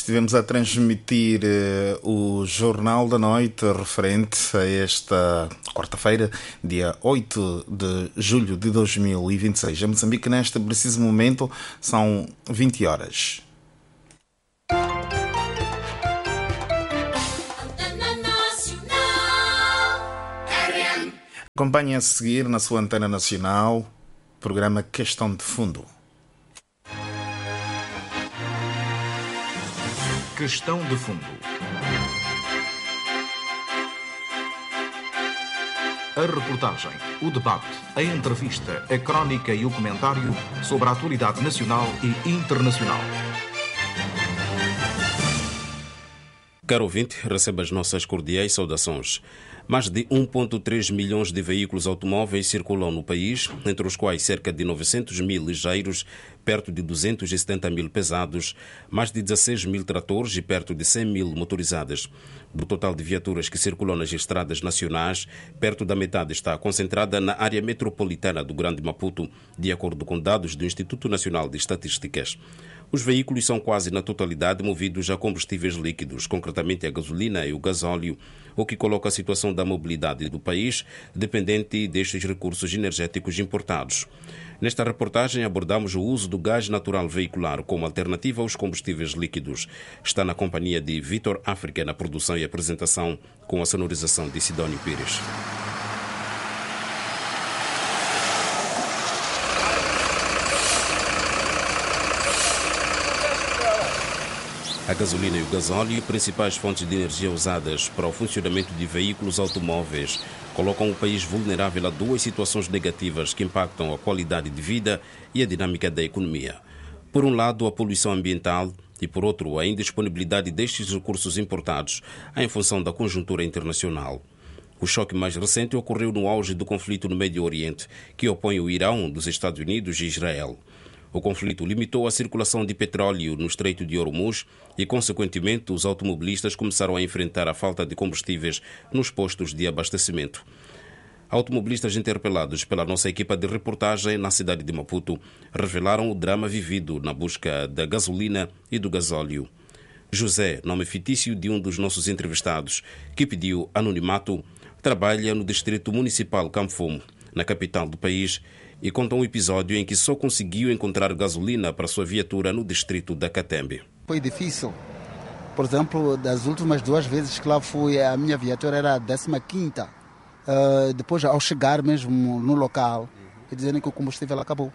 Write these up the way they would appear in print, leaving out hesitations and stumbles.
Estivemos a transmitir o Jornal da Noite referente a esta quarta-feira, dia 8 de julho de 2026. Em Moçambique, neste preciso momento, são 20 horas. Acompanhe a seguir na sua antena nacional, programa Questão de Fundo. Questão de Fundo. A reportagem, o debate, a entrevista, a crónica e o comentário sobre a atualidade nacional e internacional. Caro ouvinte, receba as nossas cordiais saudações. Mais de 1,3 milhões de veículos automóveis circulam no país, entre os quais cerca de 900 mil ligeiros, perto de 270 mil pesados, mais de 16 mil tratores e perto de 100 mil motorizadas. Do total de viaturas que circulam nas estradas nacionais, perto da metade está concentrada na área metropolitana do Grande Maputo, de acordo com dados do Instituto Nacional de Estatísticas. Os veículos são quase na totalidade movidos a combustíveis líquidos, concretamente a gasolina e o gasóleo, o que coloca a situação da mobilidade do país dependente destes recursos energéticos importados. Nesta reportagem abordamos o uso do gás natural veicular como alternativa aos combustíveis líquidos. Está na companhia de Vitor África na produção e apresentação, com a sonorização de Sidónio Pires. A gasolina e o gasóleo, principais fontes de energia usadas para o funcionamento de veículos automóveis, colocam o país vulnerável a duas situações negativas que impactam a qualidade de vida e a dinâmica da economia. Por um lado, a poluição ambiental e, por outro, a indisponibilidade destes recursos importados em função da conjuntura internacional. O choque mais recente ocorreu no auge do conflito no Médio Oriente, que opõe o Irão dos Estados Unidos e Israel. O conflito limitou a circulação de petróleo no Estreito de Hormuz e, consequentemente, os automobilistas começaram a enfrentar a falta de combustíveis nos postos de abastecimento. Automobilistas interpelados pela nossa equipa de reportagem na cidade de Maputo revelaram o drama vivido na busca da gasolina e do gasóleo. José, nome fictício de um dos nossos entrevistados, que pediu anonimato, trabalha no Distrito Municipal Camfumo, na capital do país, e conta um episódio em que só conseguiu encontrar gasolina para sua viatura no distrito da Catembe. Foi difícil. Por exemplo, das últimas 2 vezes que lá fui, a minha viatura era a 15ª. Depois, ao chegar mesmo no local, dizendo que o combustível acabou.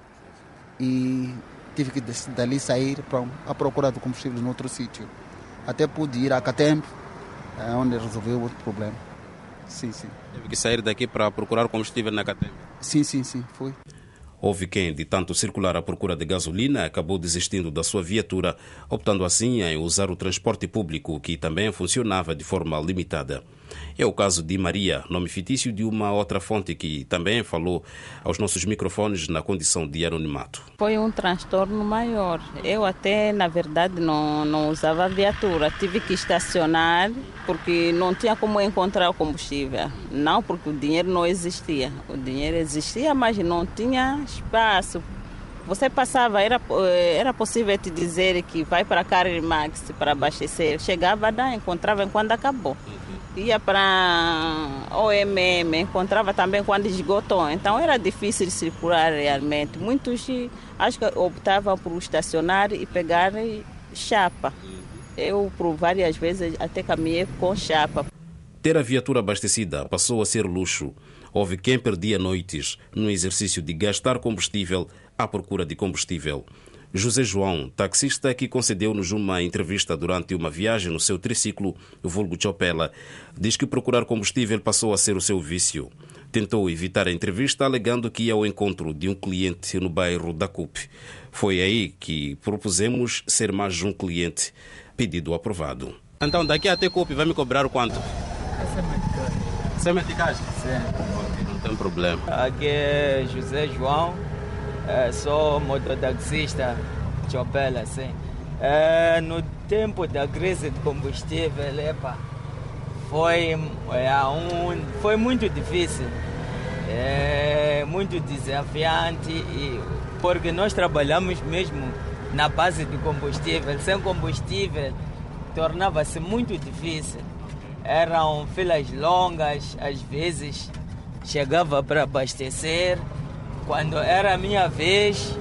E tive que dali sair à procura do combustível em outro sítio. Até pude ir a Catembe, onde resolveu outro problema. Sim. Teve que sair daqui para procurar combustível na Catembe? Sim, fui. Houve quem, de tanto circular à procura de gasolina, acabou desistindo da sua viatura, optando assim em usar o transporte público, que também funcionava de forma limitada. É o caso de Maria, nome fictício de uma outra fonte que também falou aos nossos microfones na condição de anonimato. Foi um transtorno maior. Eu até, na verdade, não usava a viatura. Tive que estacionar porque não tinha como encontrar o combustível. Não, porque o dinheiro não existia. O dinheiro existia, mas não tinha espaço. Você passava, era possível te dizer que vai para a Carimax para abastecer. Chegava, encontrava quando acabou. Ia para OMM, encontrava também quando esgotou. Então era difícil circular realmente. Muitos acho que optavam por estacionar e pegar chapa. Eu, por várias vezes, até caminhei com chapa. Ter a viatura abastecida passou a ser luxo. Houve quem perdia noites no exercício de gastar combustível à procura de combustível. José João, taxista que concedeu-nos uma entrevista durante uma viagem no seu triciclo, vulgo Chopela, diz que procurar combustível passou a ser o seu vício. Tentou evitar a entrevista alegando que ia ao encontro de um cliente no bairro da CUP. Foi aí que propusemos ser mais um cliente. Pedido aprovado. Então, daqui até CUP vai me cobrar quanto? Sem meticagem? Sim. Não tem problema. Aqui é José João. Sou mototaxista, Chopela, sim. No tempo da crise de combustível, foi muito difícil, muito desafiante, porque nós trabalhamos mesmo na base de combustível. Sem combustível tornava-se muito difícil. Eram filas longas, às vezes chegava para abastecer. Quando era a minha vez,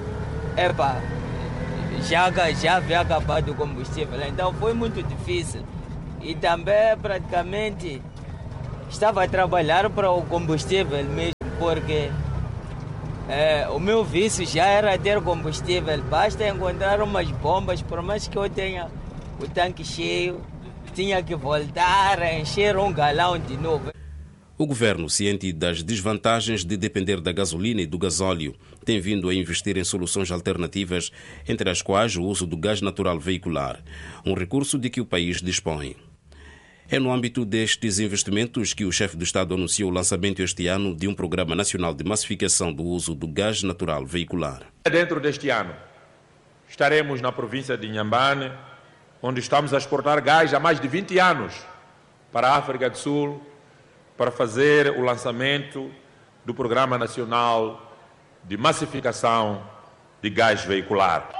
já havia acabado o combustível, então foi muito difícil. E também praticamente estava a trabalhar para o combustível mesmo, porque o meu vício já era ter combustível. Basta encontrar umas bombas, por mais que eu tenha o tanque cheio, tinha que voltar a encher um galão de novo. O governo, ciente das desvantagens de depender da gasolina e do gasóleo, tem vindo a investir em soluções alternativas, entre as quais o uso do gás natural veicular, um recurso de que o país dispõe. É no âmbito destes investimentos que o chefe do Estado anunciou o lançamento este ano de um programa nacional de massificação do uso do gás natural veicular. Dentro deste ano, estaremos na província de Inhambane, onde estamos a exportar gás há mais de 20 anos para a África do Sul, para fazer o lançamento do Programa Nacional de Massificação de Gás Veicular.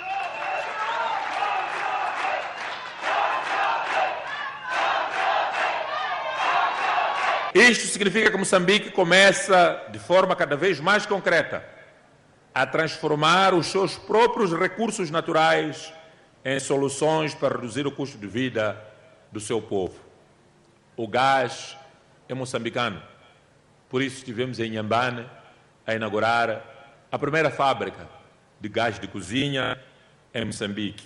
Isto significa que Moçambique começa, de forma cada vez mais concreta, a transformar os seus próprios recursos naturais em soluções para reduzir o custo de vida do seu povo. O gás é moçambicano. Por isso estivemos em Inhambane a inaugurar a primeira fábrica de gás de cozinha em Moçambique.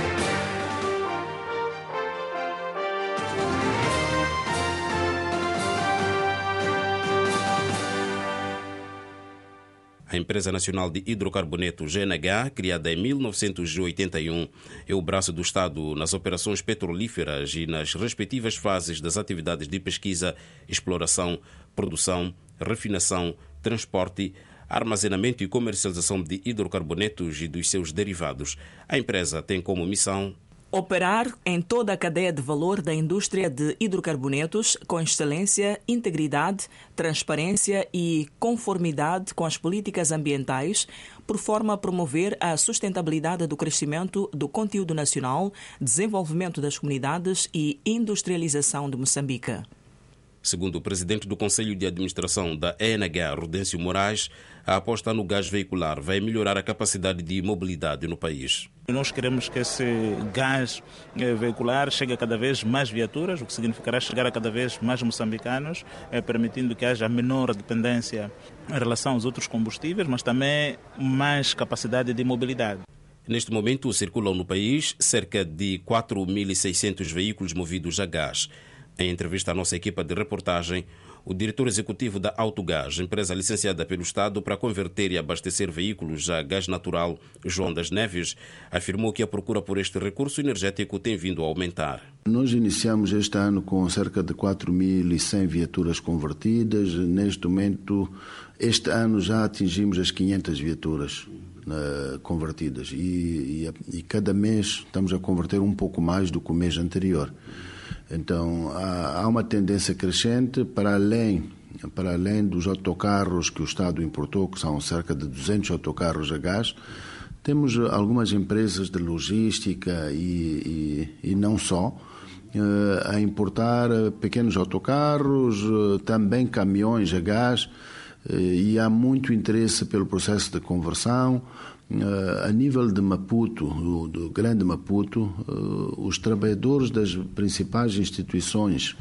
A Empresa Nacional de Hidrocarbonetos, GNH, criada em 1981, é o braço do Estado nas operações petrolíferas e nas respectivas fases das atividades de pesquisa, exploração, produção, refinação, transporte, armazenamento e comercialização de hidrocarbonetos e dos seus derivados. A empresa tem como missão operar em toda a cadeia de valor da indústria de hidrocarbonetos com excelência, integridade, transparência e conformidade com as políticas ambientais, por forma a promover a sustentabilidade do crescimento do conteúdo nacional, desenvolvimento das comunidades e industrialização de Moçambique. Segundo o presidente do Conselho de Administração da ENH, Rudêncio Moraes, a aposta no gás veicular vai melhorar a capacidade de mobilidade no país. Nós queremos que esse gás veicular chegue a cada vez mais viaturas, o que significará chegar a cada vez mais moçambicanos, permitindo que haja menor dependência em relação aos outros combustíveis, mas também mais capacidade de mobilidade. Neste momento circulam no país cerca de 4.600 veículos movidos a gás. Em entrevista à nossa equipa de reportagem, o diretor executivo da Autogás, empresa licenciada pelo Estado para converter e abastecer veículos a gás natural, João das Neves, afirmou que a procura por este recurso energético tem vindo a aumentar. Nós iniciamos este ano com cerca de 4.100 viaturas convertidas. Neste momento, este ano já atingimos as 500 viaturas convertidas e cada mês estamos a converter um pouco mais do que o mês anterior. Então, há uma tendência crescente para além dos autocarros que o Estado importou, que são cerca de 200 autocarros a gás. Temos algumas empresas de logística e não só, a importar pequenos autocarros, também caminhões a gás, e há muito interesse pelo processo de conversão. A nível de Maputo, do Grande Maputo, os trabalhadores das principais instituições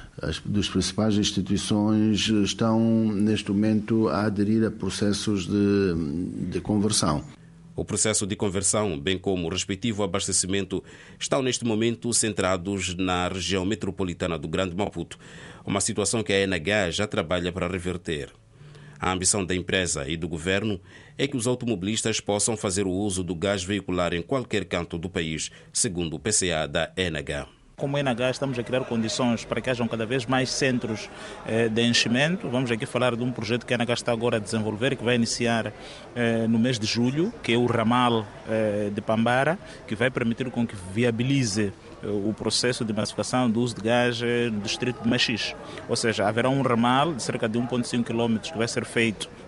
estão neste momento a aderir a processos de conversão. O processo de conversão, bem como o respectivo abastecimento, estão neste momento centrados na região metropolitana do Grande Maputo, uma situação que a ENH já trabalha para reverter. A ambição da empresa e do governo é que os automobilistas possam fazer o uso do gás veicular em qualquer canto do país, segundo o PCA da ENH. Como ENH, estamos a criar condições para que hajam cada vez mais centros de enchimento. Vamos aqui falar de um projeto que a ENH está agora a desenvolver, que vai iniciar no mês de julho, que é o ramal de Pambara, que vai permitir com que viabilize o processo de massificação do uso de gás no distrito de Machis. Ou seja, haverá um ramal de cerca de 1,5 km que vai ser feito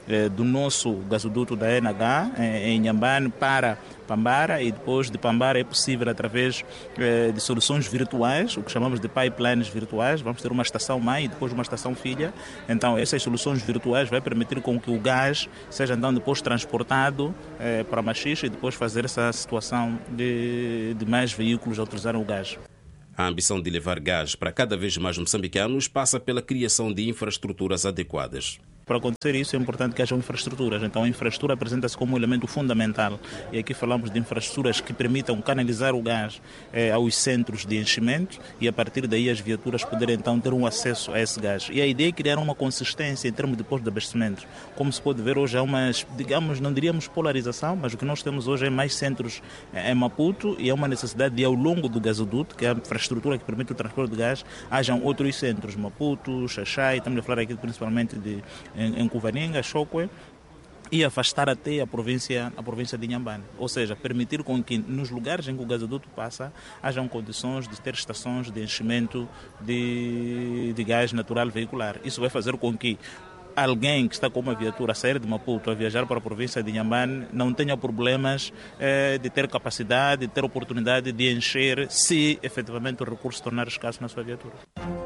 do nosso gasoduto da ENH em Inhambane para Pambara, e depois de Pambara é possível através de soluções virtuais, o que chamamos de pipelines virtuais. Vamos ter uma estação mãe e depois uma estação filha. Então essas soluções virtuais vai permitir com que o gás seja então depois transportado para Machixe e depois fazer essa situação de mais veículos a utilizarem o gás. A ambição de levar gás para cada vez mais moçambicanos passa pela criação de infraestruturas adequadas. Para acontecer isso é importante que haja infraestruturas. Então a infraestrutura apresenta-se como um elemento fundamental. E aqui falamos de infraestruturas que permitam canalizar o gás aos centros de enchimento e a partir daí as viaturas poderem então ter um acesso a esse gás. E a ideia é criar uma consistência em termos de postos de abastecimento. Como se pode ver hoje há uma, digamos, não diríamos polarização, mas o que nós temos hoje é mais centros em Maputo e é uma necessidade de ao longo do gasoduto, que é a infraestrutura que permite o transporte de gás, hajam outros centros, Maputo, Xaxai, estamos a falar aqui principalmente em Cuvaninga, Chokwe, e afastar até a província de Inhambane. Ou seja, permitir com que nos lugares em que o gasoduto passa hajam condições de ter estações de enchimento de gás natural veicular. Isso vai fazer com que alguém que está com uma viatura a sair de Maputo a viajar para a província de Inhambane não tenha problemas de ter capacidade, de ter oportunidade de encher se efetivamente o recurso se tornar escasso na sua viatura.